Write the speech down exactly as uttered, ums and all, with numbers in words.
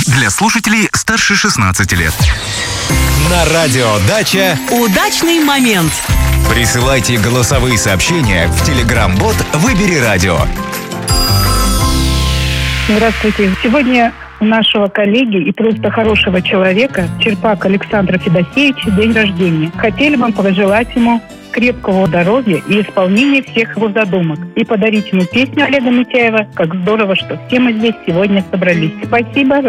Для слушателей старше шестнадцати лет. На радио «Дача» удачный момент. Присылайте голосовые сообщения в Telegram-бот «Выбери радио». Здравствуйте. Сегодня у нашего коллеги и просто хорошего человека, Черпак Александра Федосеевича, день рождения. Хотели бы пожелать ему крепкого здоровья и исполнения всех его задумок. И подарить ему песню Олега Митяева «Как здорово, что все мы здесь сегодня собрались». Спасибо.